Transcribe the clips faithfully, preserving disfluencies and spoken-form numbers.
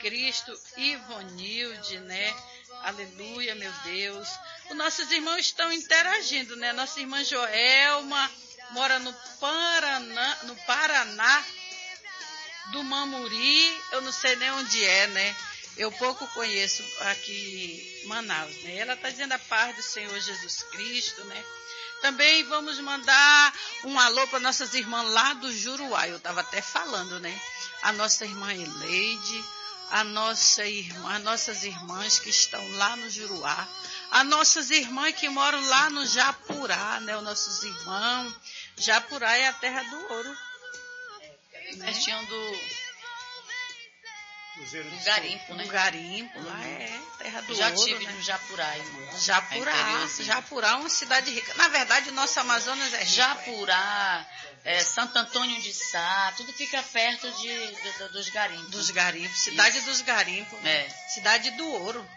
Cristo, Ivonilde, né? Aleluia, meu Deus. Os nossos irmãos estão interagindo, né? Nossa irmã Joelma mora no Paraná, no Paraná do Mamuri, eu não sei nem onde é, né? Eu pouco conheço aqui Manaus, né? Ela está dizendo a paz do Senhor Jesus Cristo, né? Também vamos mandar um alô para nossas irmãs lá do Juruá. Eu estava até falando, né? A nossa irmã Eleide, a nossa irmã, as nossas irmãs que estão lá no Juruá, as nossas irmãs que moram lá no Japurá, né? Os nossos irmãos. Japurá é a terra do ouro. Né? Pertinho do... Do garimpo, né? Do garimpo, lá é terra do Já ouro, tive né? no Japurá, irmão. Japurá, Japurá é uma cidade rica. Na verdade, o nosso Amazonas é rico. Japurá, é, Santo Antônio de Sá, tudo fica perto de, de, de dos garimpos. Dos garimpos, cidade Isso. dos garimpos, né? É. Cidade do ouro.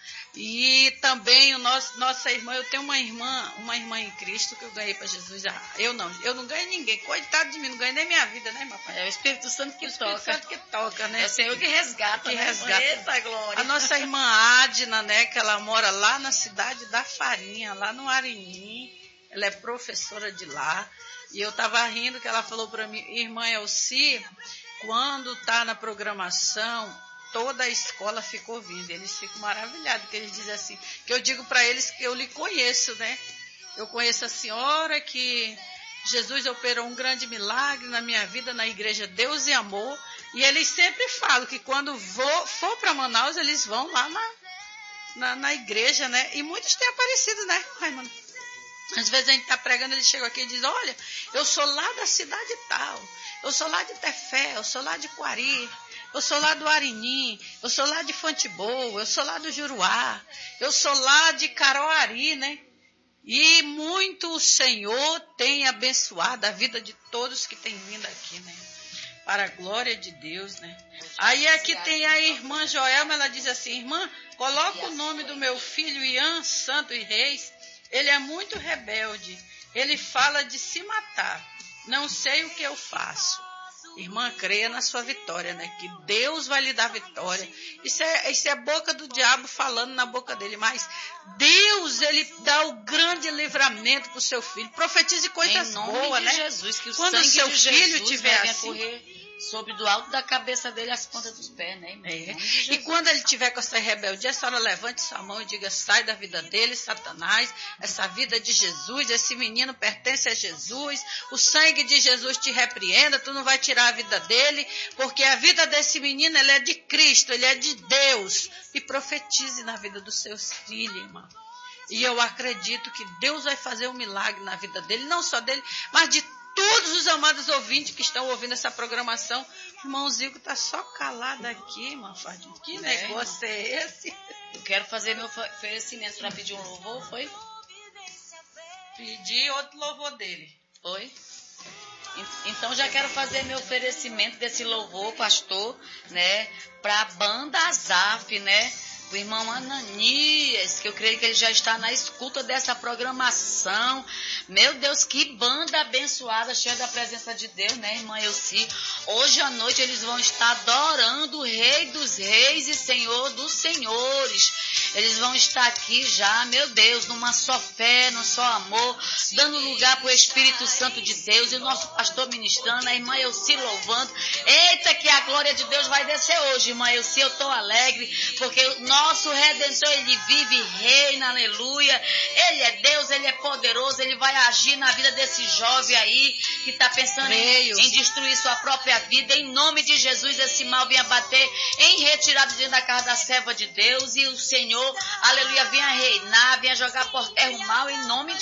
E também o nosso, nossa irmã, eu tenho uma irmã, uma irmã em Cristo que eu ganhei para Jesus. Eu não, eu não ganhei ninguém. Coitado de mim, não ganhei nem minha vida, né, irmã? É o Espírito Santo que o toca. Espírito Santo que toca, né? É o Senhor que resgata, que né? resgata. Eita, glória. A nossa irmã Adna, né, que ela mora lá na cidade da Farinha, lá no Arini. Ela é professora de lá. E eu estava rindo que ela falou para mim, irmã Elci, quando tá na programação, toda a escola ficou ouvindo. Eles ficam maravilhados, porque eles dizem assim, que eu digo para eles que eu lhe conheço, né? Eu conheço a senhora, que Jesus operou um grande milagre na minha vida, na igreja Deus e Amor. E eles sempre falam que quando vou, for para Manaus, eles vão lá na, na, na igreja, né? E muitos têm aparecido, né, Raimundo? Às vezes a gente está pregando, eles chegam aqui e dizem, olha, eu sou lá da cidade tal, eu sou lá de Tefé, eu sou lá de Quari, eu sou lá do Arini, eu sou lá de Fonteboa, eu sou lá do Juruá, eu sou lá de Caroari, né? E muito o Senhor tem abençoado a vida de todos que têm vindo aqui, né? Para a glória de Deus, né? Aí aqui tem a irmã Joelma, ela diz assim, irmã, coloca o nome do meu filho Ian Santo e Reis, ele é muito rebelde, ele fala de se matar, não sei o que eu faço. Irmã, creia na sua vitória, né? Que Deus vai lhe dar vitória. Isso é, isso é a boca do diabo falando na boca dele. Mas Deus, ele dá o grande livramento para o seu filho. Profetize coisas boas, né? Jesus, que o Quando o seu filho tiver assim, correr sobre do alto da cabeça dele as pontas dos pés, né? É. E quando ele tiver com essa rebeldia, a senhora levante sua mão e diga, sai da vida dele, Satanás, essa vida de Jesus, esse menino pertence a Jesus, o sangue de Jesus te repreenda, tu não vai tirar a vida dele, porque a vida desse menino, ele é de Cristo, ele é de Deus. E profetize na vida dos seus filhos, irmão. E eu acredito que Deus vai fazer um milagre na vida dele, não só dele, mas de todos os amados ouvintes que estão ouvindo essa programação. O irmão Zico está só calado aqui, irmão Fadinho. Que né, negócio irmão? É esse? Eu quero fazer meu oferecimento para pedir um louvor, foi? Pedir outro louvor dele. Foi? Então já quero fazer meu oferecimento desse louvor, pastor, né? Para a banda Azaf, né? O irmão Ananias, que eu creio que ele já está na escuta dessa programação. Meu Deus, que banda abençoada, cheia da presença de Deus, né, irmã Elci? Hoje à noite eles vão estar adorando o Rei dos Reis e Senhor dos Senhores. Eles vão estar aqui já, meu Deus, numa só fé, num só amor, dando lugar para o Espírito Santo de Deus e o nosso pastor ministrando, a irmã Elci louvando. Eita, que a glória de Deus vai descer hoje, irmã Elci, eu estou alegre, porque o nosso Redentor, ele vive e reina, aleluia. Ele é Deus, ele é poderoso, ele vai agir na vida desse jovem aí, que está pensando em, em destruir sua própria vida. Em nome de Jesus, esse mal venha bater em retirada dentro da casa da serva de Deus, e o Senhor, aleluia, venha reinar, venha jogar por terra o mal, em nome de